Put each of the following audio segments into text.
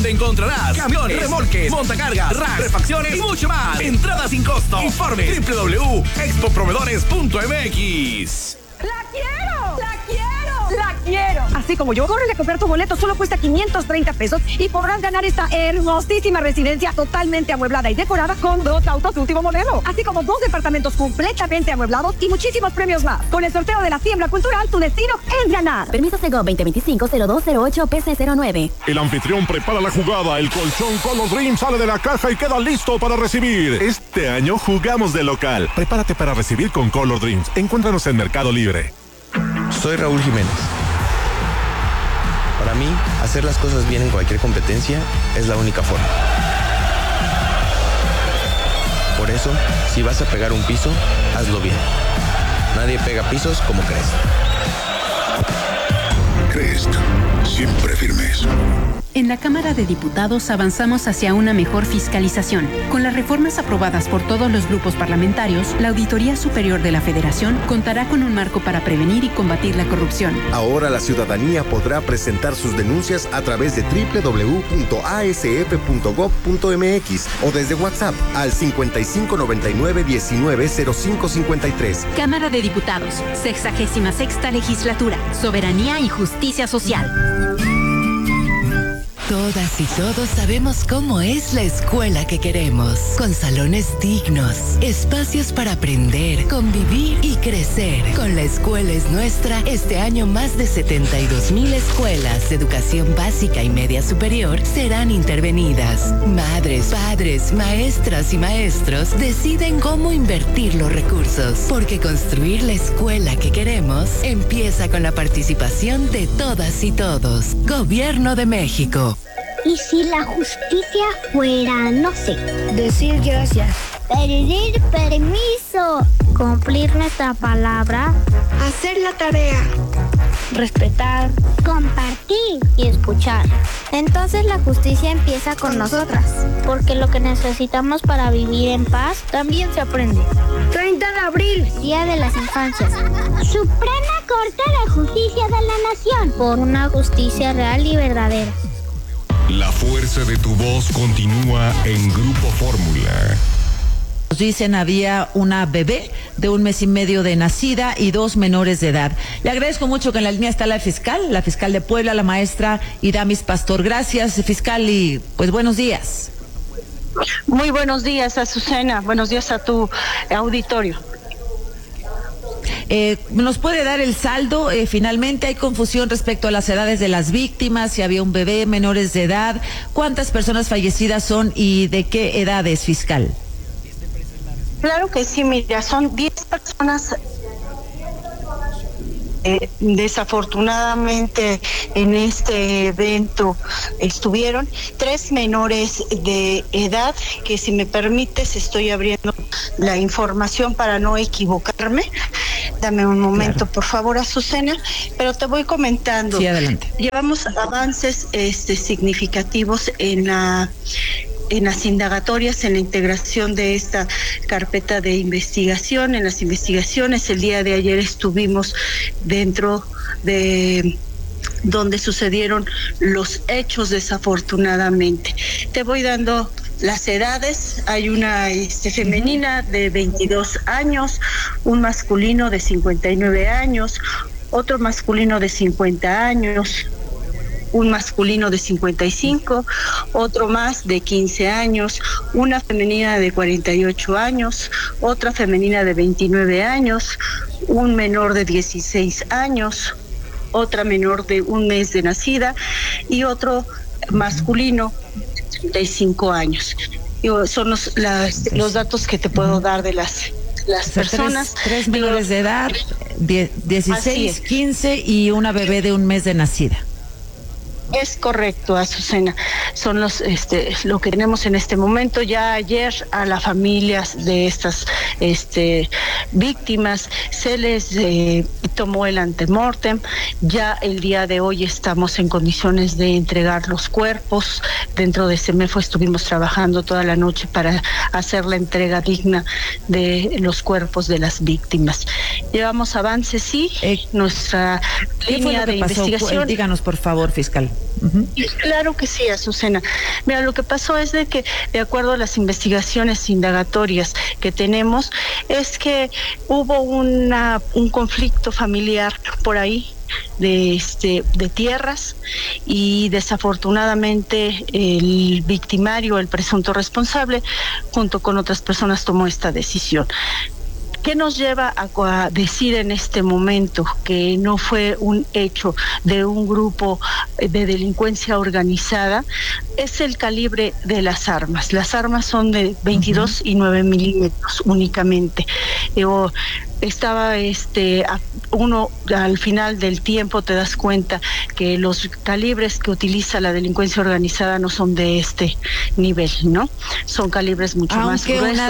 donde encontrarás camiones, remolques, montacargas, racks, refacciones y mucho más. Entrada sin costo. Informe www.expoproveedores.mx. ¡La quiero! ¡La quiero! ¡La quiero! Así como yo, córrele a comprar tu boleto, solo cuesta 530 pesos y podrás ganar esta hermosísima residencia totalmente amueblada y decorada con 2 autos de último modelo, así como 2 departamentos completamente amueblados y muchísimos premios más. Con el sorteo de la siembra cultural, tu destino es ganar. Permiso Sego 2025-0208-PC09. El anfitrión prepara la jugada, el colchón Color Dream sale de la caja y queda listo para recibir. Este año jugamos de local. Prepárate para recibir con Color Dreams. Encuéntranos en Mercado Libre. Soy Raúl Jiménez. Para mí, hacer las cosas bien en cualquier competencia es la única forma. Por eso, si vas a pegar un piso, hazlo bien. Nadie pega pisos como Crest. Crest, siempre firmes. En la Cámara de Diputados avanzamos hacia una mejor fiscalización. Con las reformas aprobadas por todos los grupos parlamentarios, la Auditoría Superior de la Federación contará con un marco para prevenir y combatir la corrupción. Ahora la ciudadanía podrá presentar sus denuncias a través de www.asf.gov.mx o desde WhatsApp al 5599-190553. Cámara de Diputados, 66ª Legislatura, Soberanía y Justicia Social. Todas y todos sabemos cómo es la escuela que queremos, con salones dignos, espacios para aprender, convivir y crecer. Con La Escuela es Nuestra, este año más de 72,000 escuelas de educación básica y media superior serán intervenidas. Madres, padres, maestras y maestros deciden cómo invertir los recursos, porque construir la escuela que queremos empieza con la participación de todas y todos. Gobierno de México. ¿Y si la justicia fuera, no sé, decir gracias, pedir permiso, cumplir nuestra palabra, hacer la tarea, respetar, compartir y escuchar? Entonces la justicia empieza con nosotras, porque lo que necesitamos para vivir en paz también se aprende. 30 de abril, Día de las Infancias. Suprema Corte de Justicia de la Nación, por una justicia real y verdadera. La fuerza de tu voz continúa en Grupo Fórmula. Nos dicen había una bebé de 1 mes y medio de nacida y 2 menores de edad. Le agradezco mucho que en la línea está la fiscal de Puebla, la maestra Iramis Pastor. Gracias, fiscal, y pues buenos días. Muy buenos días, Azucena. Buenos días a tu auditorio. ¿Nos puede dar el saldo? Finalmente hay confusión respecto a las edades de las víctimas, si había un bebé, menores de edad, ¿cuántas personas fallecidas son y de qué edades, fiscal? Claro que sí, mira, son 10 personas. Desafortunadamente en este evento estuvieron 3 menores de edad, que si me permites estoy abriendo la información para no equivocarme. Dame un momento, claro, por favor, Azucena, pero te voy comentando. Sí, adelante. Llevamos avances significativos en las indagatorias, en la integración de esta carpeta de investigación, en las investigaciones. El día de ayer estuvimos dentro de donde sucedieron los hechos, desafortunadamente. Te voy dando las edades. Hay una femenina de 22 años, un masculino de 59 años, otro masculino de 50 años, un masculino de 55, otro más de 15 años, una femenina de 48 años, otra femenina de 29 años, un menor de 16 años, otra menor de 1 mes de nacida y otro masculino de 35 años. Son los datos que te puedo dar de las personas. Tres menores de edad, 16, 15 y una bebé de 1 mes de nacida. Es correcto, Azucena. Son lo que tenemos en este momento. Ya ayer a las familias de estas víctimas se les tomó el antemortem. Ya el día de hoy estamos en condiciones de entregar los cuerpos. Dentro de Semefo estuvimos trabajando toda la noche para hacer la entrega digna de los cuerpos de las víctimas. Llevamos avances, sí. Nuestra línea de investigación. Díganos, por favor, fiscal. Claro que sí, Azucena. Mira, lo que pasó es de que, de acuerdo a las investigaciones indagatorias que tenemos, es que hubo un conflicto familiar por ahí de tierras, y desafortunadamente el victimario, el presunto responsable, junto con otras personas tomó esta decisión. ¿Qué nos lleva a decir en este momento que no fue un hecho de un grupo de delincuencia organizada? Es el calibre de las armas. Las armas son de 22 y 9 milímetros únicamente. Estaba uno al final del tiempo te das cuenta que los calibres que utiliza la delincuencia organizada no son de este nivel, ¿no? Son calibres mucho más gruesos. Una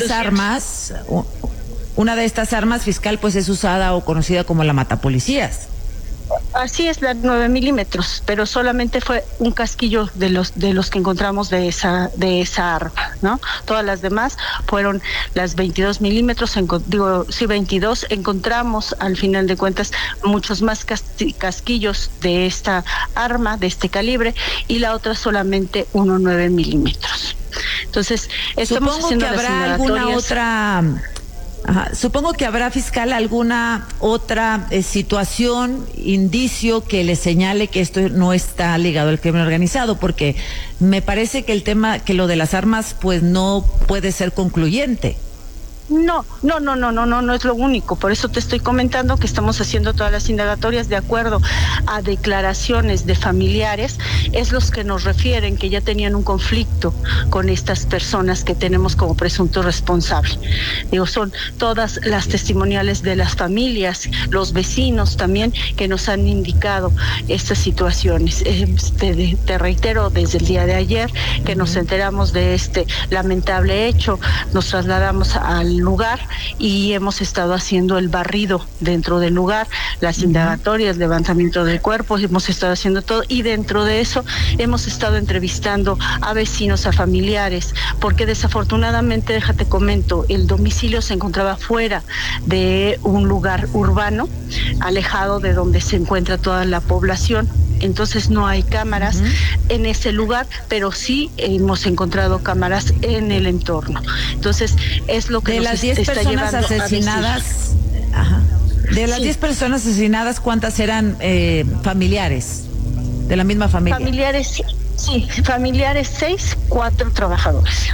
de estas armas, fiscal, pues es usada o conocida como la matapolicías. Así es, la 9 milímetros, pero solamente fue un casquillo de los que encontramos de esa arma, ¿no? Todas las demás fueron las 22 milímetros, 22. Encontramos al final de cuentas muchos más casquillos de esta arma, de este calibre, y la otra solamente 9 milímetros. Entonces, estamos haciendo las indagatorias. Supongo que habrá, fiscal, alguna otra situación, indicio que le señale que esto no está ligado al crimen organizado, porque me parece que el tema, que lo de las armas, pues no puede ser concluyente. No es lo único. Por eso te estoy comentando que estamos haciendo todas las indagatorias de acuerdo a declaraciones de familiares. Es los que nos refieren que ya tenían un conflicto con estas personas que tenemos como presunto responsable. Son todas las testimoniales de las familias, los vecinos también, que nos han indicado estas situaciones. Te reitero, desde el día de ayer que nos enteramos de este lamentable hecho, nos trasladamos al lugar y hemos estado haciendo el barrido dentro del lugar, las indagatorias, levantamiento del cuerpo, hemos estado haciendo todo, y dentro de eso hemos estado entrevistando a vecinos, a familiares, porque desafortunadamente, déjate comento, el domicilio se encontraba fuera de un lugar urbano, alejado de donde se encuentra toda la población. Entonces no hay cámaras en ese lugar, pero sí hemos encontrado cámaras en el entorno. Entonces es lo que de las 10 personas asesinadas. De las 10 personas asesinadas, ¿cuántas eran familiares de la misma familia? Familiares, sí, familiares 6, 4 trabajadores.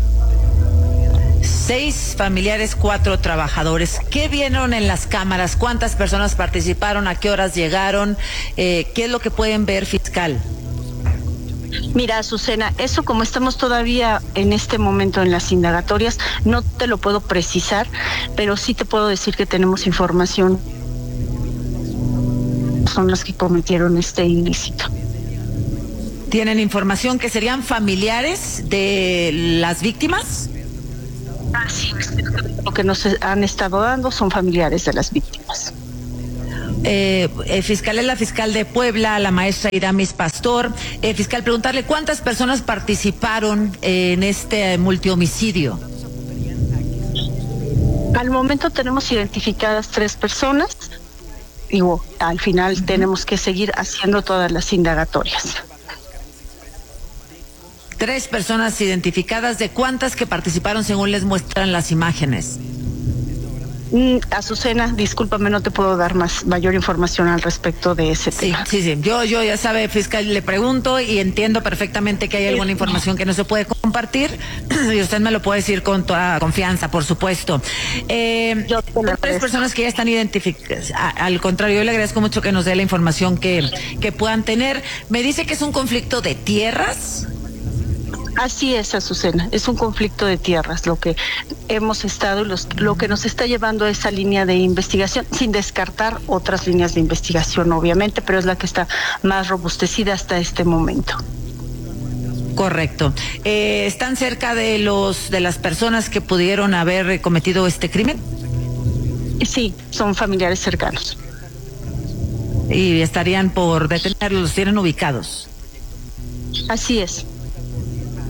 6 familiares, 4 trabajadores. ¿Qué vieron en las cámaras? ¿Cuántas personas participaron? ¿A qué horas llegaron? ¿Qué es lo que pueden ver, fiscal? Mira, Azucena, eso como estamos todavía en este momento en las indagatorias, no te lo puedo precisar, pero sí te puedo decir que tenemos información. Son los que cometieron este ilícito. ¿Tienen información que serían familiares de las víctimas? Sí, lo que nos han estado dando son familiares de las víctimas. Fiscal, es la fiscal de Puebla, la maestra Iramis Pastor. Fiscal, preguntarle cuántas personas participaron en este multihomicidio. Al momento tenemos identificadas 3 personas. Al final tenemos que seguir haciendo todas las indagatorias. 3 personas identificadas. ¿De cuántas que participaron según les muestran las imágenes? Azucena, discúlpame, no te puedo dar mayor información al respecto de ese tema. Sí. Yo ya sabe, fiscal, le pregunto y entiendo perfectamente que hay alguna información que no se puede compartir y usted me lo puede decir con toda confianza, por supuesto. 3 personas que ya están identificadas. Al contrario, yo le agradezco mucho que nos dé la información que puedan tener. Me dice que es un conflicto de tierras. Así es, Azucena, es un conflicto de tierras lo que hemos estado y lo que nos está llevando a esa línea de investigación, sin descartar otras líneas de investigación, obviamente, pero es la que está más robustecida hasta este momento. Correcto. ¿Están cerca de las personas que pudieron haber cometido este crimen? Sí, son familiares cercanos. Y estarían por detenerlos, los tienen ubicados. Así es.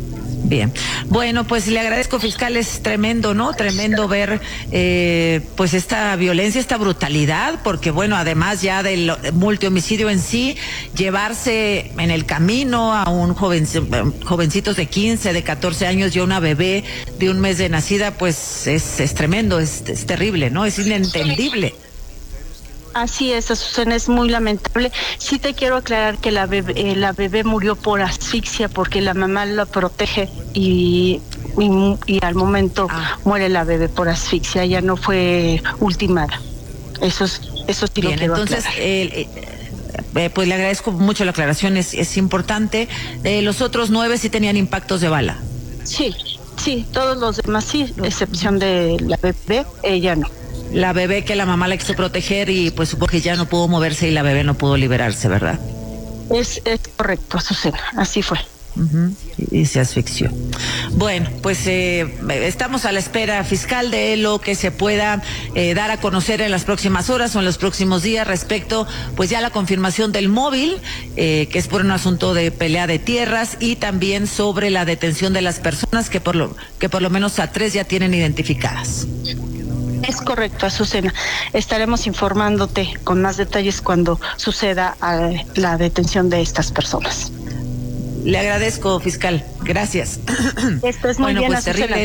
Bien, bueno, pues le agradezco, fiscal, es tremendo, ¿no? Tremendo ver pues esta violencia, esta brutalidad, porque bueno, además ya del multihomicidio en sí, llevarse en el camino a un jovencitos de 15, de 14 años y a una bebé de un mes de nacida, pues es tremendo, es terrible, ¿no? Es inentendible. Así es, Azucena, es muy lamentable. Sí te quiero aclarar que la bebé murió por asfixia porque la mamá la protege y al momento muere la bebé por asfixia. Ella no fue ultimada. Eso sí. Bien, lo quiero entonces, aclarar. Pues le agradezco mucho la aclaración, es importante. Los otros 9 sí tenían impactos de bala. Sí, todos los demás sí, excepción de la bebé, ella no. La bebé que la mamá la quiso proteger y pues supo que ya no pudo moverse y la bebé no pudo liberarse, ¿verdad? Es correcto, Azucena, así fue. Y se asfixió. Bueno, pues estamos a la espera, fiscal, de lo que se pueda dar a conocer en las próximas horas o en los próximos días respecto, pues ya la confirmación del móvil, que es por un asunto de pelea de tierras, y también sobre la detención de las personas que por lo menos a 3 ya tienen identificadas. Es correcto, Azucena. Estaremos informándote con más detalles cuando suceda la detención de estas personas. Le agradezco, fiscal. Gracias. Esto es muy bien, pues Azucena.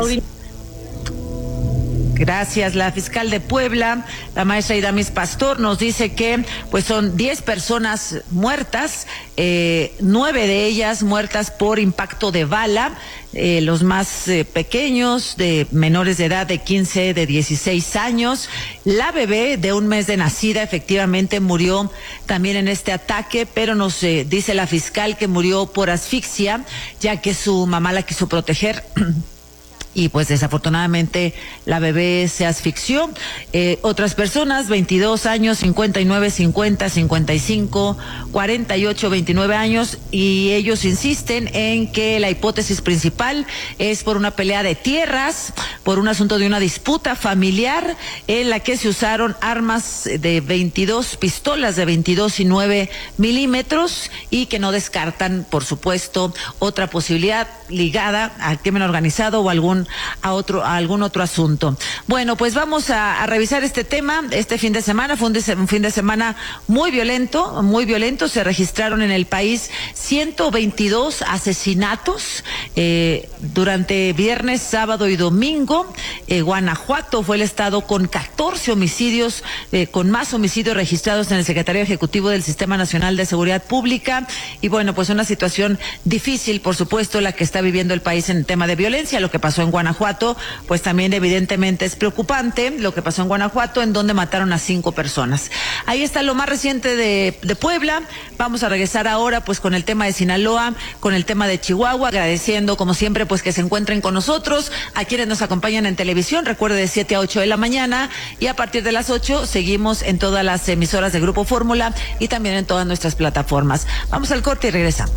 Gracias. La fiscal de Puebla, la maestra Idamis Pastor, nos dice que pues son 10 personas muertas, 9 de ellas muertas por impacto de bala, los más pequeños, de menores de edad de 15, de 16 años. La bebé de un mes de nacida efectivamente murió también en este ataque, pero nos dice la fiscal que murió por asfixia, ya que su mamá la quiso proteger. Y pues desafortunadamente la bebé se asfixió. Otras personas, 22 años, 59, 50, 55, 48, 29 años, y ellos insisten en que la hipótesis principal es por una pelea de tierras, por un asunto de una disputa familiar en la que se usaron armas de 22, pistolas de 22 y 9 milímetros, y que no descartan, por supuesto, otra posibilidad ligada al crimen organizado o algún otro asunto. Bueno, pues vamos a revisar este tema. Este fin de semana fue un fin de semana muy violento. Se registraron en el país 122 asesinatos durante viernes, sábado y domingo. Guanajuato fue el estado con 14 homicidios, con más homicidios registrados en el Secretario Ejecutivo del Sistema Nacional de Seguridad Pública. Y bueno, pues una situación difícil, por supuesto, la que está viviendo el país en el tema de violencia. Lo que pasó en Guanajuato, pues también evidentemente es preocupante lo que pasó en Guanajuato, en donde mataron a 5 personas. Ahí está lo más reciente de Puebla. Vamos a regresar ahora pues con el tema de Sinaloa, con el tema de Chihuahua, agradeciendo como siempre pues que se encuentren con nosotros, a quienes nos acompañan en televisión, recuerde, de 7 a 8 de la mañana, y a partir de las 8 seguimos en todas las emisoras de Grupo Fórmula y también en todas nuestras plataformas. Vamos al corte y regresamos.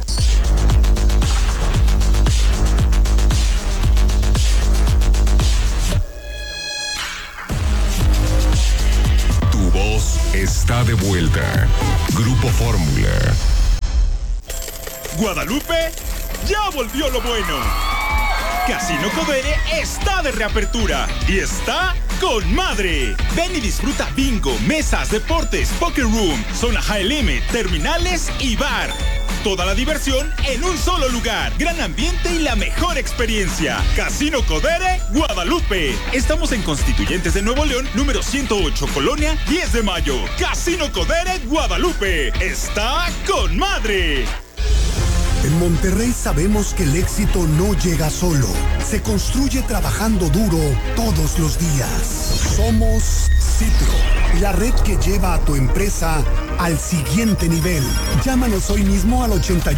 Está de vuelta. Grupo Fórmula. Guadalupe, ya volvió lo bueno. Casino Codere está de reapertura y está con madre. Ven y disfruta bingo, mesas, deportes, poker room, zona high limit, terminales y bar. Toda la diversión en un solo lugar. Gran ambiente y la mejor experiencia. Casino Codere, Guadalupe. Estamos en Constituyentes de Nuevo León, número 108, Colonia 10 de Mayo. Casino Codere, Guadalupe. Está con madre. En Monterrey sabemos que el éxito no llega solo. Se construye trabajando duro todos los días. Somos Citro, la red que lleva a tu empresa al siguiente nivel. Llámanos hoy mismo al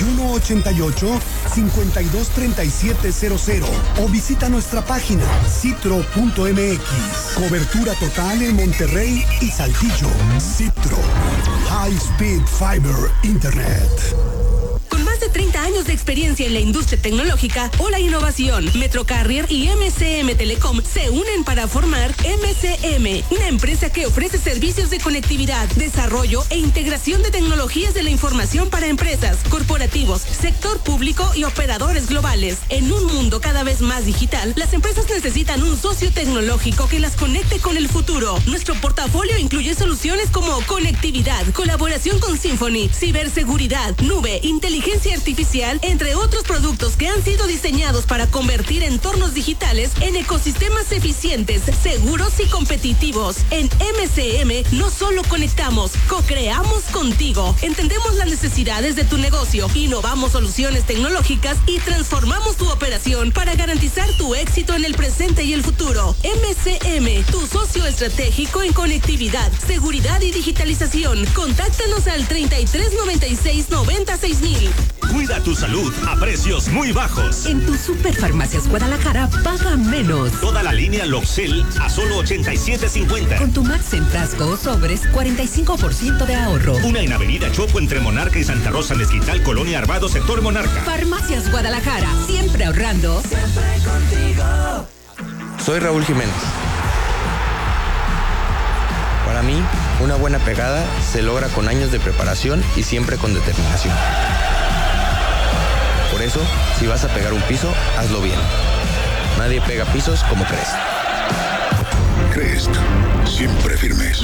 8188-523700 o visita nuestra página citro.mx. Cobertura total en Monterrey y Saltillo. Citro, High Speed Fiber Internet. Con más de de 30 años de experiencia en la industria tecnológica o la innovación. Metrocarrier y MCM Telecom se unen para formar MCM, una empresa que ofrece servicios de conectividad, desarrollo e integración de tecnologías de la información para empresas, corporativos, sector público y operadores globales. En un mundo cada vez más digital, las empresas necesitan un socio tecnológico que las conecte con el futuro. Nuestro portafolio incluye soluciones como conectividad, colaboración con Symphony, ciberseguridad, nube, inteligencia artificial, entre otros productos que han sido diseñados para convertir entornos digitales en ecosistemas eficientes, seguros y competitivos. En MCM no solo conectamos, co-creamos contigo. Entendemos las necesidades de tu negocio, innovamos soluciones tecnológicas y transformamos tu operación para garantizar tu éxito en el presente y el futuro. MCM, tu socio estratégico en conectividad, seguridad y digitalización. Contáctanos al 3396-96000. Cuida tu salud a precios muy bajos. En tu Superfarmacias Guadalajara paga menos. Toda la línea Loxel a solo $87.50. Con tu Max en frasco o sobres, 45% de ahorro. Una en Avenida Chopo entre Monarca y Santa Rosa Mezquital, Colonia Arvado, sector Monarca. Farmacias Guadalajara, siempre ahorrando. Siempre contigo. Soy Raúl Jiménez. Para mí, una buena pegada se logra con años de preparación y siempre con determinación. Por eso, si vas a pegar un piso, hazlo bien. Nadie pega pisos como Crest. Crest, siempre firmes.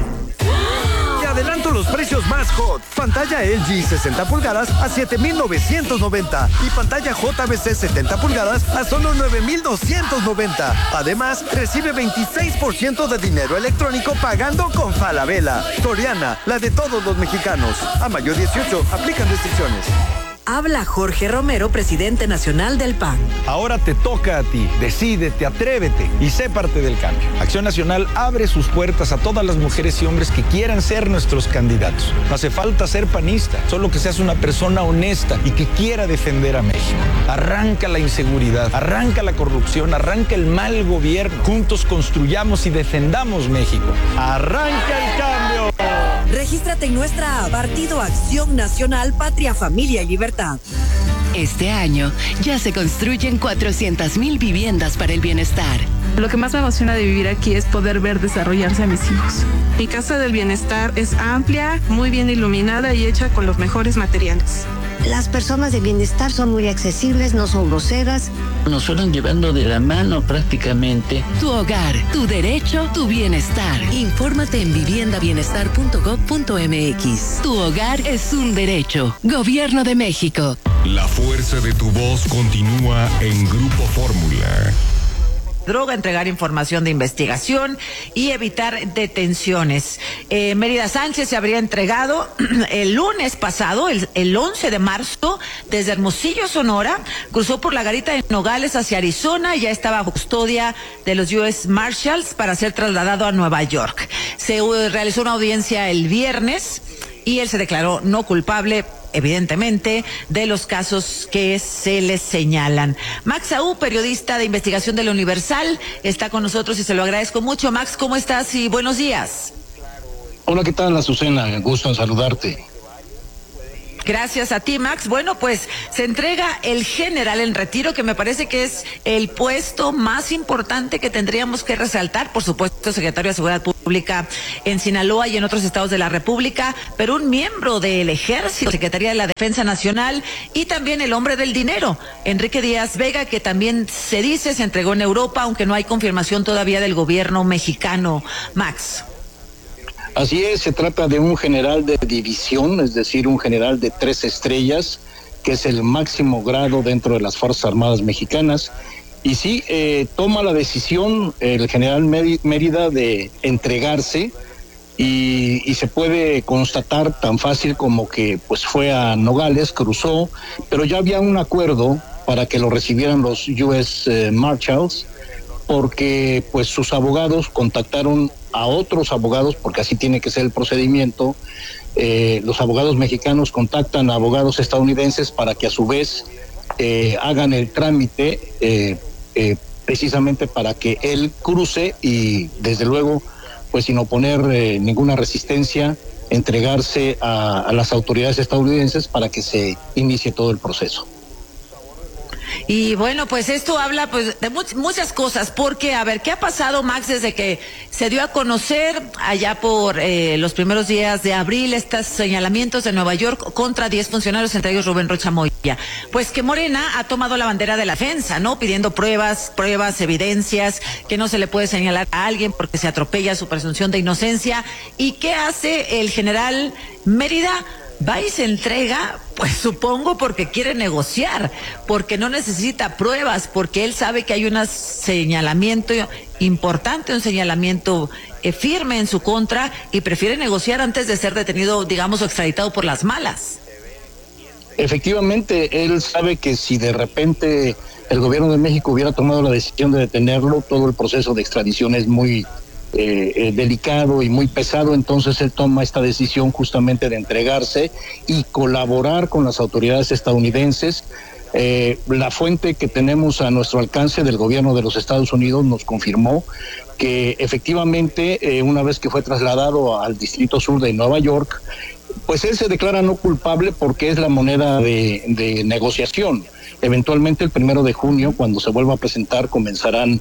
Te adelanto los precios más hot. Pantalla LG 60 pulgadas a $7,990 y pantalla JVC 70 pulgadas a solo $9,290. Además, recibe 26% de dinero electrónico pagando con Falabella. Soriana, la de todos los mexicanos. A mayo 18, aplican restricciones. Habla Jorge Romero, presidente nacional del PAN. Ahora te toca a ti. Decídete, atrévete y sé parte del cambio. Acción Nacional abre sus puertas a todas las mujeres y hombres que quieran ser nuestros candidatos. No hace falta ser panista, solo que seas una persona honesta y que quiera defender a México. Arranca la inseguridad, arranca la corrupción, arranca el mal gobierno. Juntos construyamos y defendamos México. ¡Arranca el cambio! Regístrate en nuestra app Partido Acción Nacional, Patria, Familia y Libertad. Este año ya se construyen 400,000 viviendas para el bienestar. Lo que más me emociona de vivir aquí es poder ver desarrollarse a mis hijos. Mi casa del bienestar es amplia, muy bien iluminada y hecha con los mejores materiales. Las personas de bienestar son muy accesibles, no son groseras. Nos fueron llevando de la mano prácticamente. Tu hogar, tu derecho, tu bienestar. Infórmate en viviendabienestar.gov.mx. Tu hogar es un derecho. Gobierno de México. La fuerza de tu voz continúa en Grupo Fórmula. Droga, entregar información de investigación y evitar detenciones. Mérida Sánchez se habría entregado el lunes pasado, el 11 de marzo, desde Hermosillo, Sonora, cruzó por la garita de Nogales hacia Arizona y ya estaba bajo custodia de los US Marshals para ser trasladado a Nueva York. Se realizó una audiencia el viernes y él se declaró no culpable, evidentemente, de los casos que se les señalan. Max Saúl, periodista de investigación de La Universal, está con nosotros y se lo agradezco mucho. Max, ¿cómo estás? Y buenos días. Hola, ¿qué tal, Azucena? Gusto en saludarte. Gracias a ti, Max. Bueno, pues se entrega el general en retiro, que me parece que es el puesto más importante que tendríamos que resaltar. Por supuesto, secretario de Seguridad Pública en Sinaloa y en otros estados de la República, pero un miembro del Ejército, Secretaría de la Defensa Nacional y también el hombre del dinero, Enrique Díaz Vega, que también se dice se entregó en Europa, aunque no hay confirmación todavía del gobierno mexicano. Max. Así es, se trata de un general de división, es decir, un general de 3 estrellas, que es el máximo grado dentro de las Fuerzas Armadas mexicanas. Y sí, toma la decisión el general Mérida de entregarse y se puede constatar tan fácil como que pues fue a Nogales, cruzó, pero ya había un acuerdo para que lo recibieran los US Marshals, porque pues sus abogados contactaron a otros abogados, porque así tiene que ser el procedimiento. Los abogados mexicanos contactan a abogados estadounidenses para que a su vez hagan el trámite precisamente para que él cruce y desde luego pues sin oponer ninguna resistencia entregarse a las autoridades estadounidenses para que se inicie todo el proceso. Y bueno, pues esto habla pues de muchas cosas, porque a ver, ¿qué ha pasado, Max, desde que se dio a conocer allá por los primeros días de abril estos señalamientos de Nueva York contra 10 funcionarios, entre ellos Rubén Rocha Moya? Pues que Morena ha tomado la bandera de la defensa, ¿no? Pidiendo pruebas, evidencias, que no se le puede señalar a alguien porque se atropella su presunción de inocencia. ¿Y qué hace el general Mérida? Va y se entrega, pues supongo porque quiere negociar, porque no necesita pruebas, porque él sabe que hay un señalamiento importante, un señalamiento firme en su contra, y prefiere negociar antes de ser detenido, digamos, o extraditado por las malas. Efectivamente, él sabe que si de repente el gobierno de México hubiera tomado la decisión de detenerlo, todo el proceso de extradición es muy delicado y muy pesado, entonces él toma esta decisión justamente de entregarse y colaborar con las autoridades estadounidenses. La fuente que tenemos a nuestro alcance del gobierno de los Estados Unidos nos confirmó que efectivamente una vez que fue trasladado al Distrito Sur de Nueva York, pues él se declara no culpable porque es la moneda de negociación. Eventualmente el 1 de junio, cuando se vuelva a presentar, comenzarán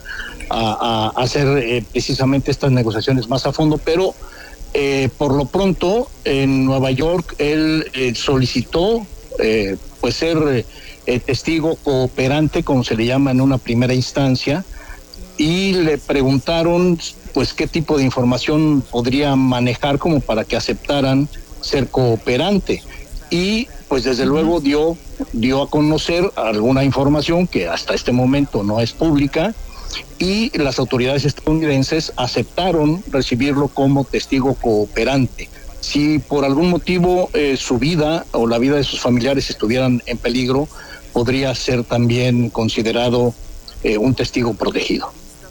a hacer precisamente estas negociaciones más a fondo, pero por lo pronto en Nueva York él solicitó pues ser testigo cooperante, como se le llama en una primera instancia, y le preguntaron pues qué tipo de información podría manejar como para que aceptaran ser cooperante, y pues desde luego dio a conocer alguna información que hasta este momento no es pública, y las autoridades estadounidenses aceptaron recibirlo como testigo cooperante. Si por algún motivo su vida o la vida de sus familiares estuvieran en peligro, podría ser también considerado un testigo protegido.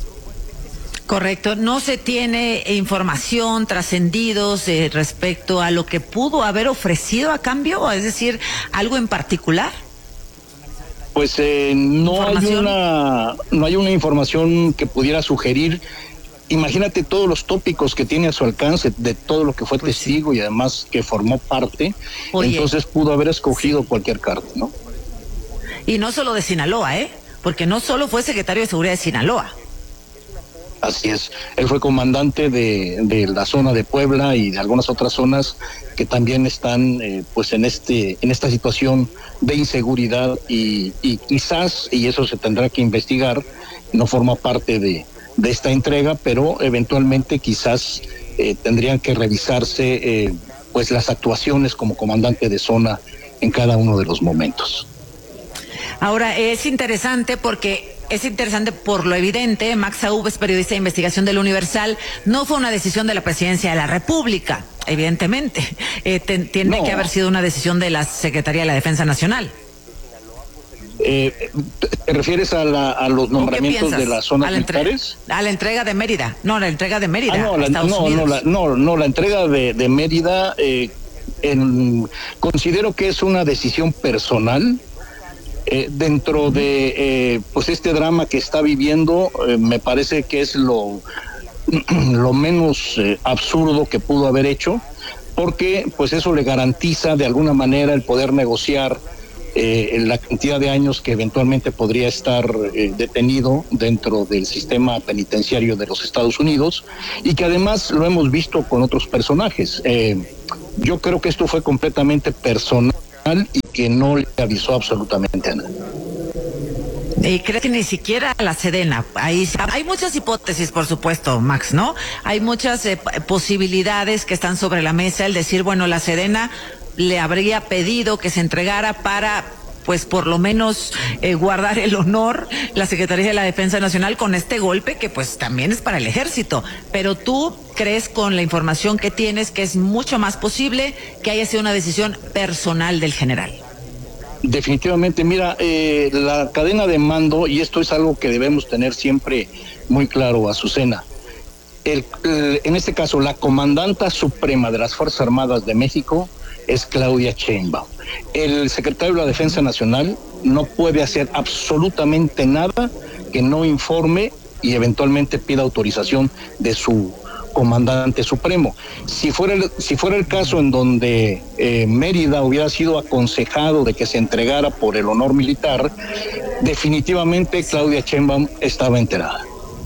Correcto, no se tiene información, trascendidos respecto a lo que pudo haber ofrecido a cambio, es decir, algo en particular. Pues no hay una información que pudiera sugerir. Imagínate todos los tópicos que tiene a su alcance, de todo lo que fue testigo y además que formó parte. Oye, entonces pudo haber escogido cualquier carta, ¿no? Y no solo de Sinaloa, porque no solo fue secretario de Seguridad de Sinaloa. Así es, él fue comandante de la zona de Puebla y de algunas otras zonas que también están pues en esta situación de inseguridad y quizás, y eso se tendrá que investigar, no forma parte de esta entrega, pero eventualmente quizás tendrían que revisarse pues las actuaciones como comandante de zona en cada uno de los momentos. Ahora, es interesante por lo evidente. Max Aub es periodista de investigación del Universal. No fue una decisión de la Presidencia de la República, evidentemente. Tiene que haber sido una decisión de la Secretaría de la Defensa Nacional. ¿Te refieres a los nombramientos de las zonas militares? A la entrega de Mérida. No, la entrega de Mérida. La entrega de Mérida considero que es una decisión personal. Dentro de pues este drama que está viviendo, me parece que es lo menos absurdo que pudo haber hecho, porque pues eso le garantiza de alguna manera el poder negociar la cantidad de años que eventualmente podría estar detenido dentro del sistema penitenciario de los Estados Unidos, y que además lo hemos visto con otros personajes. Yo creo que esto fue completamente personal y que no le avisó absolutamente a nadie. Y creo que ni siquiera a la Sedena. Hay muchas hipótesis, por supuesto, Max, ¿no? Hay muchas posibilidades que están sobre la mesa. El decir, bueno, la Sedena le habría pedido que se entregara para, pues, por lo menos guardar el honor, la Secretaría de la Defensa Nacional, con este golpe que pues también es para el ejército. Pero tú crees, con la información que tienes, que es mucho más posible que haya sido una decisión personal del general. Definitivamente, mira, la cadena de mando, y esto es algo que debemos tener siempre muy claro, Azucena, en este caso la comandanta suprema de las Fuerzas Armadas de México es Claudia Sheinbaum. El secretario de la Defensa Nacional no puede hacer absolutamente nada que no informe y eventualmente pida autorización de su comandante supremo. Si fuera el caso en donde Mérida hubiera sido aconsejado de que se entregara por el honor militar, definitivamente Claudia Sheinbaum estaba enterada.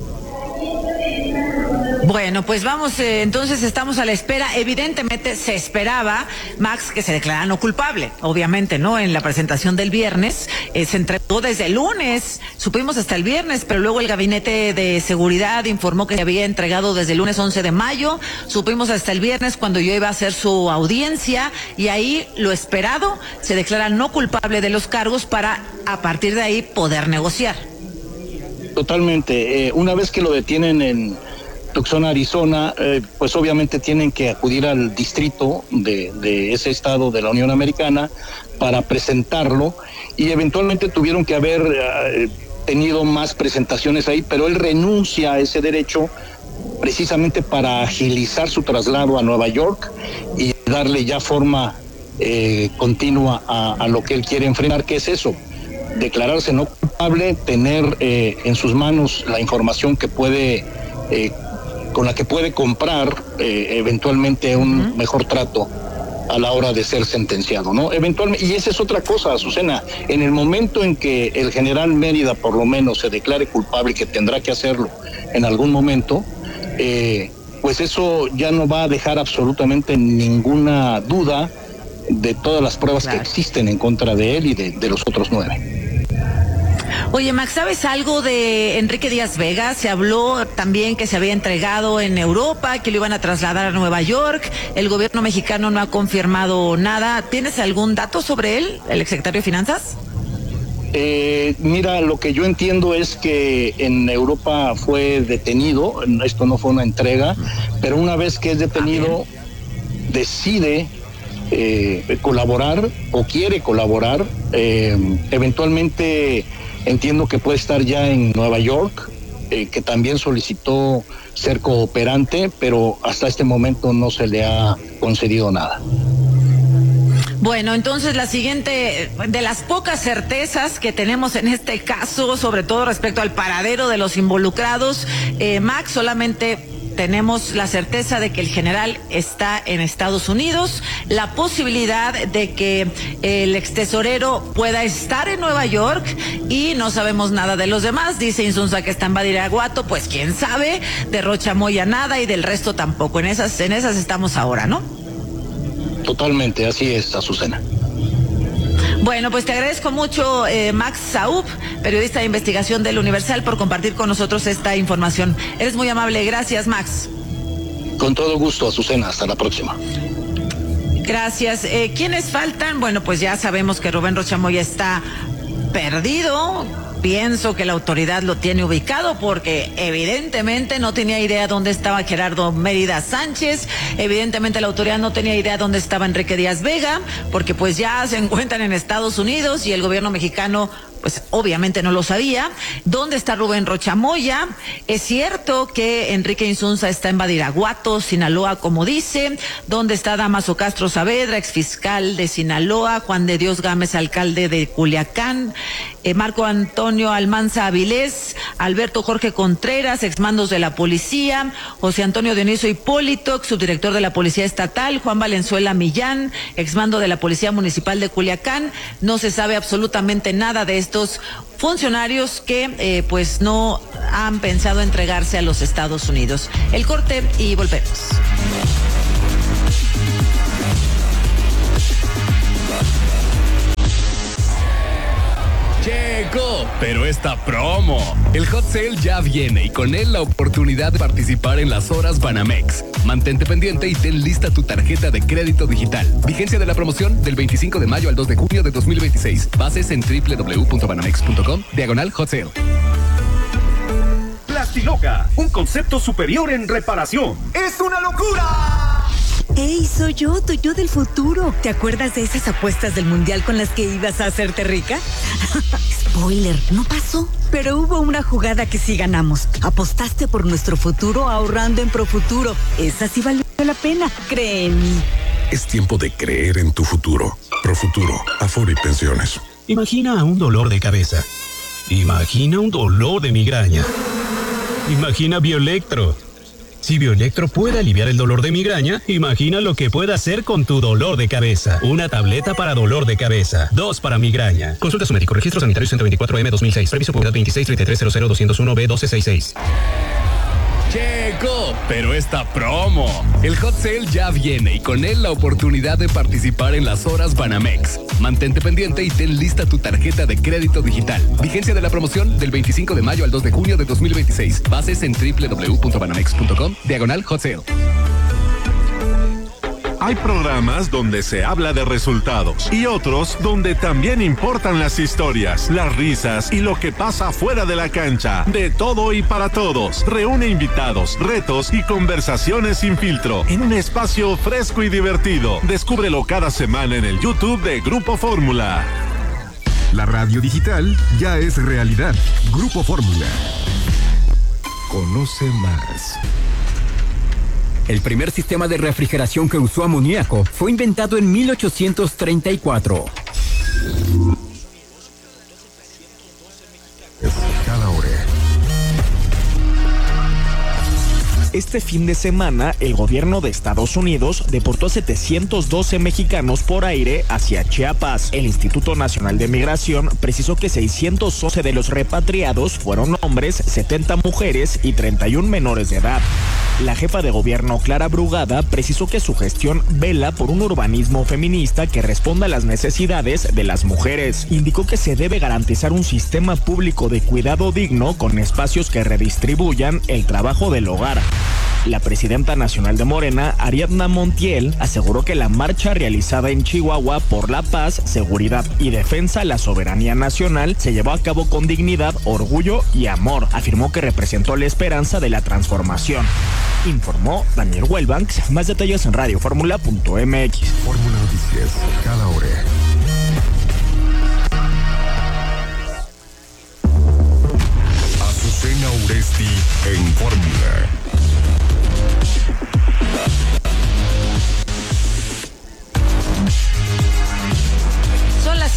Bueno, pues vamos, entonces estamos a la espera. Evidentemente se esperaba, Max, que se declarara no culpable, obviamente, ¿no? En la presentación del viernes, se entregó desde el lunes, supimos hasta el viernes, pero luego el Gabinete de Seguridad informó que se había entregado desde el lunes 11 de mayo, supimos hasta el viernes cuando yo iba a hacer su audiencia, y ahí lo esperado, se declara no culpable de los cargos para, a partir de ahí, poder negociar. Totalmente. Una vez que lo detienen en Tucson, Arizona, pues obviamente tienen que acudir al distrito de ese estado de la Unión Americana para presentarlo, y eventualmente tuvieron que haber tenido más presentaciones ahí, pero él renuncia a ese derecho precisamente para agilizar su traslado a Nueva York y darle ya forma continua a lo que él quiere enfrentar, que es eso: declararse no culpable, tener en sus manos la información que puede con la que puede comprar eventualmente un mejor trato a la hora de ser sentenciado, ¿no? Eventualmente, y esa es otra cosa, Azucena, en el momento en que el general Mérida por lo menos se declare culpable, que tendrá que hacerlo en algún momento, pues eso ya no va a dejar absolutamente ninguna duda de todas las pruebas que existen en contra de él y de los otros 9. Oye, Max, ¿sabes algo de Enrique Díaz Vega? Se habló también que se había entregado en Europa, que lo iban a trasladar a Nueva York. El gobierno mexicano no ha confirmado nada. ¿Tienes algún dato sobre él, el exsecretario de Finanzas? Mira, lo que yo entiendo es que en Europa fue detenido. Esto no fue una entrega, pero una vez que es detenido, decide colaborar o quiere colaborar. Eventualmente entiendo que puede estar ya en Nueva York, que también solicitó ser cooperante, pero hasta este momento no se le ha concedido nada. Bueno, entonces la siguiente, de las pocas certezas que tenemos en este caso, sobre todo respecto al paradero de los involucrados, Max, solamente tenemos la certeza de que el general está en Estados Unidos, la posibilidad de que el extesorero pueda estar en Nueva York, y no sabemos nada de los demás. Dice Insunza que está en Badiraguato, pues quién sabe, de Rocha Moya nada, y del resto tampoco. En esas estamos ahora, ¿no? Totalmente, así es, Azucena. Bueno, pues te agradezco mucho, Max Saub, periodista de investigación del Universal, por compartir con nosotros esta información. Eres muy amable. Gracias, Max. Con todo gusto, Azucena. Hasta la próxima. Gracias. ¿Quiénes faltan? Bueno, pues ya sabemos que Rubén Rocha Moya está perdido. Pienso que la autoridad lo tiene ubicado, porque evidentemente no tenía idea dónde estaba Gerardo Mérida Sánchez, evidentemente la autoridad no tenía idea dónde estaba Enrique Díaz Vega, porque pues ya se encuentran en Estados Unidos y el gobierno mexicano pues obviamente no lo sabía. ¿Dónde está Rubén Rocha Moya? Es cierto que Enrique Insunza está en Badiraguato, Sinaloa, como dice. ¿Dónde está Damaso Castro Saavedra, exfiscal de Sinaloa? Juan de Dios Gámez, alcalde de Culiacán. Marco Antonio Almanza Avilés, Alberto Jorge Contreras, exmandos de la policía. José Antonio Dionisio Hipólito, subdirector de la Policía Estatal. Juan Valenzuela Millán, exmando de la Policía Municipal de Culiacán. No se sabe absolutamente nada de estos funcionarios que pues no han pensado entregarse a los Estados Unidos. El corte y volvemos. Llegó, pero esta promo. El Hot Sale ya viene y con él la oportunidad de participar en las horas Banamex. Mantente pendiente y ten lista tu tarjeta de crédito digital. Vigencia de la promoción del 25 de mayo al 2 de junio de 2026. Bases en www.banamex.com/Hot Sale. Plastiloca, un concepto superior en reparación. ¡Es una locura! ¡Ey, soy yo, tu yo del futuro! ¿Te acuerdas de esas apuestas del mundial con las que ibas a hacerte rica? Spoiler, no pasó. Pero hubo una jugada que sí ganamos. Apostaste por nuestro futuro ahorrando en Profuturo. Esa sí valió la pena, cree en mí. Es tiempo de creer en tu futuro. Profuturo, Afore y Pensiones. Imagina un dolor de cabeza. Imagina un dolor de migraña. Imagina Bioelectro. Si Bioelectro puede aliviar el dolor de migraña, imagina lo que puede hacer con tu dolor de cabeza. Una tableta para dolor de cabeza, 2 para migraña. Consulta a su médico. Registro sanitario 124M 2006. Previso publicidad 26-3300-201-B1266. Llegó, pero esta promo. El Hot Sale ya viene y con él la oportunidad de participar en las horas Banamex. Mantente pendiente y ten lista tu tarjeta de crédito digital. Vigencia de la promoción del 25 de mayo al 2 de junio de 2026. Bases en www.banamex.com/Hot Sale. Hay programas donde se habla de resultados y otros donde también importan las historias, las risas y lo que pasa fuera de la cancha. De todo y para todos. Reúne invitados, retos y conversaciones sin filtro en un espacio fresco y divertido. Descúbrelo cada semana en el YouTube de Grupo Fórmula. La radio digital ya es realidad. Grupo Fórmula. Conoce más. El primer sistema de refrigeración que usó amoníaco fue inventado en 1834. Cada hora. Este fin de semana, el gobierno de Estados Unidos deportó a 712 mexicanos por aire hacia Chiapas. El Instituto Nacional de Migración precisó que 611 de los repatriados fueron hombres, 70 mujeres y 31 menores de edad. La jefa de gobierno, Clara Brugada, precisó que su gestión vela por un urbanismo feminista que responda a las necesidades de las mujeres. Indicó que se debe garantizar un sistema público de cuidado digno con espacios que redistribuyan el trabajo del hogar. La presidenta nacional de Morena, Ariadna Montiel, aseguró que la marcha realizada en Chihuahua por la paz, seguridad y defensa de la soberanía nacional se llevó a cabo con dignidad, orgullo y amor. Afirmó que representó la esperanza de la transformación. Informó Daniel Huelbanks. Más detalles en radioformula.mx. Fórmula Noticias, cada hora. Azucena Uresti en Fórmula. Son las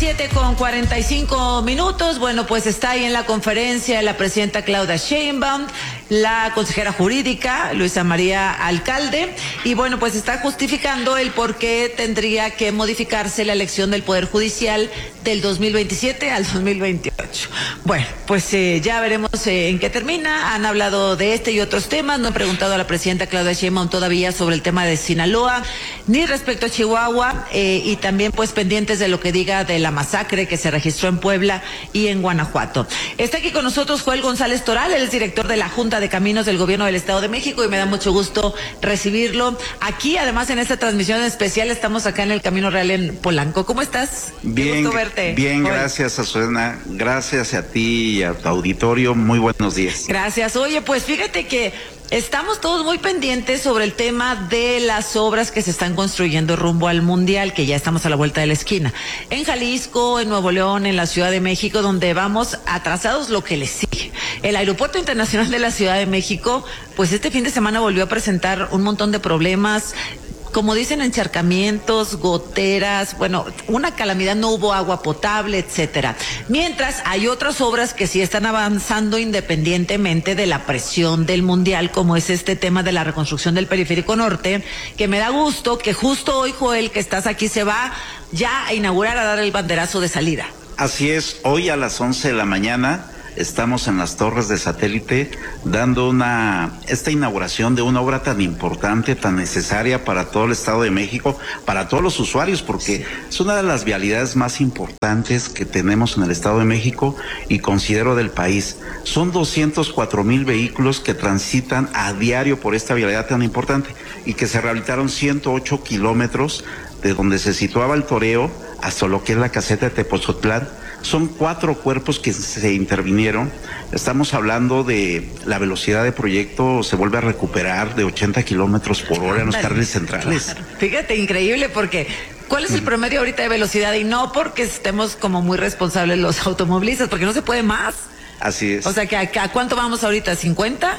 7:45. Bueno, pues está ahí en la conferencia la presidenta Claudia Sheinbaum, la consejera jurídica Luisa María Alcalde, y bueno, pues está justificando el por qué tendría que modificarse la elección del Poder Judicial del 2027 al 2028. Bueno, pues ya veremos en qué termina. Han hablado de este y otros temas. No he preguntado a la presidenta Claudia Sheinbaum todavía sobre el tema de Sinaloa, ni respecto a Chihuahua, y también pues pendientes de lo que diga de la masacre que se registró en Puebla y en Guanajuato. Está aquí con nosotros Joel González Toral, él es director de la Junta de Caminos del Gobierno del Estado de México, y me da mucho gusto recibirlo aquí. Además, en esta transmisión especial estamos acá en el Camino Real en Polanco. ¿Cómo estás? Bien, qué gusto verte. Bien, gracias, Azucena. Gracias a ti y a tu auditorio. Muy buenos días. Gracias. Oye, pues fíjate que estamos todos muy pendientes sobre el tema de las obras que se están construyendo rumbo al Mundial, que ya estamos a la vuelta de la esquina. En Jalisco, en Nuevo León, en la Ciudad de México, donde vamos atrasados lo que les sigue. El Aeropuerto Internacional de la Ciudad de México, pues este fin de semana volvió a presentar un montón de problemas. Como dicen, encharcamientos, goteras, bueno, una calamidad, no hubo agua potable, etcétera. Mientras hay otras obras que sí están avanzando independientemente de la presión del Mundial, como es este tema de la reconstrucción del Periférico Norte, que me da gusto que justo hoy, Joel, que estás aquí, se va ya a inaugurar, a dar el banderazo de salida. Así es, hoy a las 11 de la mañana estamos en las torres de satélite dando esta inauguración de una obra tan importante, tan necesaria para todo el Estado de México, para todos los usuarios, porque es una de las vialidades más importantes que tenemos en el Estado de México y considero del país. Son 204,000 vehículos que transitan a diario por esta vialidad tan importante y que se rehabilitaron 108 kilómetros de donde se situaba el toreo hasta lo que es la caseta de Tepozotlán. Son 4 cuerpos que se intervinieron. Estamos hablando de la velocidad de proyecto, se vuelve a recuperar de 80 kilómetros por hora en los carriles centrales. Claro. Fíjate, increíble, porque ¿cuál es el promedio ahorita de velocidad? Y no porque estemos como muy responsables los automovilistas, porque no se puede más. Así es. O sea, ¿a cuánto vamos ahorita? ¿50?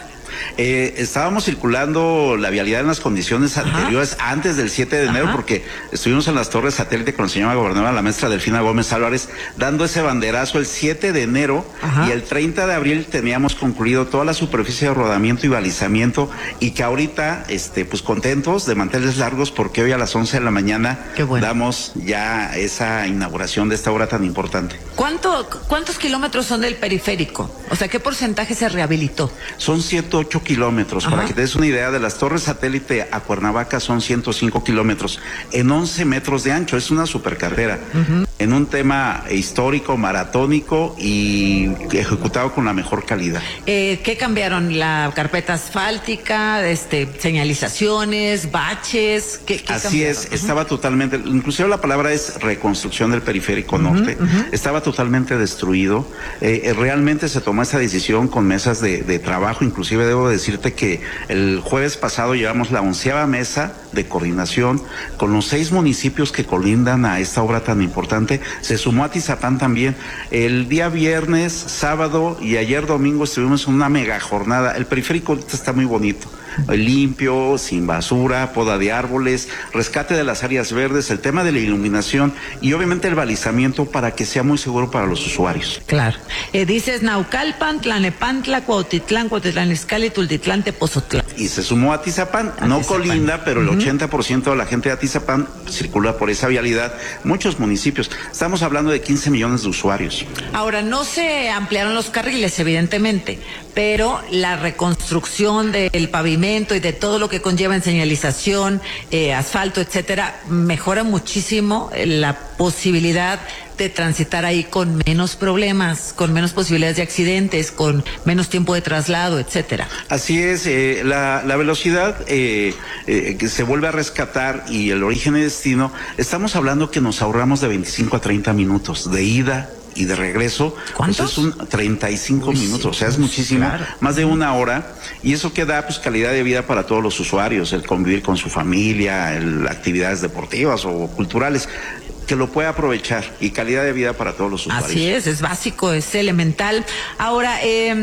Estábamos circulando la vialidad en las condiciones anteriores, antes del 7 de enero, porque estuvimos en las Torres Satélite con la señora gobernadora, la maestra Delfina Gómez Álvarez, dando ese banderazo el 7 de enero, y el 30 de abril teníamos concluido toda la superficie de rodamiento y balizamiento, y que ahorita, pues contentos de mantenerles largos, porque hoy a las 11 de la mañana damos ya esa inauguración de esta obra tan importante. ¿Cuántos kilómetros son del periférico? O sea, ¿qué porcentaje se rehabilitó? Son 108 kilómetros. Para que te des una idea, de las Torres Satélite a Cuernavaca son 105 kilómetros en 11 metros de ancho. Es una supercarretera. En un tema histórico, maratónico y ejecutado con la mejor calidad. ¿Qué cambiaron? ¿La carpeta asfáltica, señalizaciones, baches? ¿Qué Así es, estaba totalmente, inclusive la palabra es reconstrucción del periférico norte, estaba totalmente destruido. Realmente se tomó esa decisión con mesas de trabajo, inclusive debo decirte que el jueves pasado llevamos la 11ª mesa de coordinación con los 6 municipios que colindan a esta obra tan importante. Se sumó Atizapán también. El día viernes, sábado y ayer domingo estuvimos en una mega jornada. El periférico ahorita está muy bonito, limpio, sin basura, poda de árboles, rescate de las áreas verdes, el tema de la iluminación y obviamente el balizamiento para que sea muy seguro para los usuarios. Claro. Dices Naucalpan, Tlanepantla, Cuautitlán, Izcalli, Tultitlán, Tepozotlán. Y se sumó a Atizapán, no colinda, pero el 80% de la gente de Atizapán circula por esa vialidad. Muchos municipios. Estamos hablando de 15 millones de usuarios. Ahora, no se ampliaron los carriles, evidentemente, pero la reconstrucción del pavimento y de todo lo que conlleva en señalización, asfalto, etcétera, mejora muchísimo la posibilidad de transitar ahí con menos problemas, con menos posibilidades de accidentes, con menos tiempo de traslado, etcétera. Así es, la velocidad que se vuelve a rescatar y el origen y destino, estamos hablando que nos ahorramos de 25 a 30 minutos de ida y de regreso. ¿Cuántos? Pues es 35 minutos, o sea, es muchísimo, más de una hora, y eso que da pues calidad de vida para todos los usuarios, el convivir con su familia, actividades deportivas o culturales, que lo pueda aprovechar, y calidad de vida para todos los usuarios. Así es básico, es elemental. Ahora,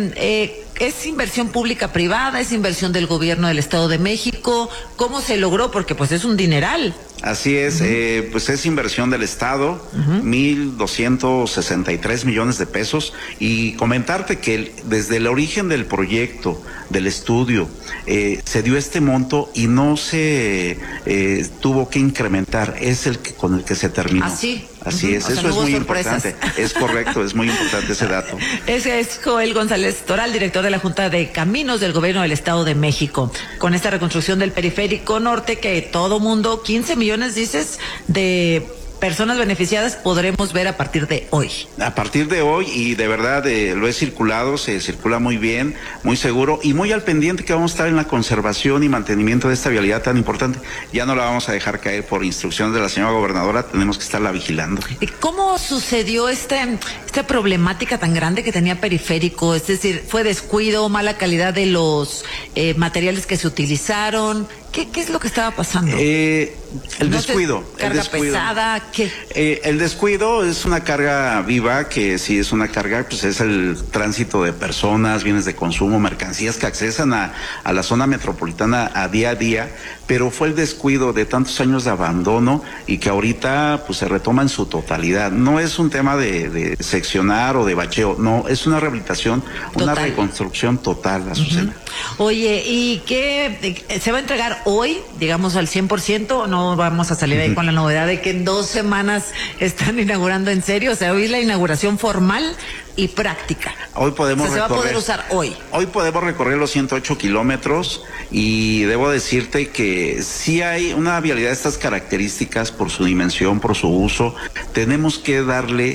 ¿es inversión pública-privada? ¿Es inversión del gobierno del Estado de México? ¿Cómo se logró? Porque pues es un dineral. Así es, pues es inversión del Estado, 1,263 millones de pesos, y comentarte que desde el origen del proyecto, del estudio, se dio este monto y no se tuvo que incrementar, es con el que se terminó. Así es, eso es muy importante. Es correcto, es muy importante ese dato. Ese es Joel González Toral, director de la Junta de Caminos del Gobierno del Estado de México. Con esta reconstrucción del periférico norte, que todo mundo, 15 millones dices, de personas beneficiadas podremos ver a partir de hoy. A partir de hoy, y de verdad lo he circulado, se circula muy bien, muy seguro y muy al pendiente, que vamos a estar en la conservación y mantenimiento de esta vialidad tan importante. Ya no la vamos a dejar caer por instrucciones de la señora gobernadora, tenemos que estarla vigilando. ¿Cómo sucedió esta problemática tan grande que tenía periférico? Es decir, ¿fue descuido, mala calidad de los materiales que se utilizaron? ¿Qué es lo que estaba pasando? El descuido. ¿Carga pesada? ¿Qué? El descuido es una carga viva, que si es una carga, pues es el tránsito de personas, bienes de consumo, mercancías que accesan a la zona metropolitana a día, pero fue el descuido de tantos años de abandono y que ahorita pues se retoma en su totalidad. No es un tema de seccionar o de bacheo, no, es una rehabilitación, una reconstrucción total, Azucena. Oye, ¿y qué se va a entregar hoy, digamos, al 100%? ¿No vamos a salir ahí con la novedad de que en 2 semanas están inaugurando en serio? O sea, hoy es la inauguración formal y práctica. Hoy podemos se va a poder usar hoy. Hoy podemos recorrer los 108 kilómetros, y debo decirte que sí hay una vialidad de estas características por su dimensión, por su uso. Tenemos que darle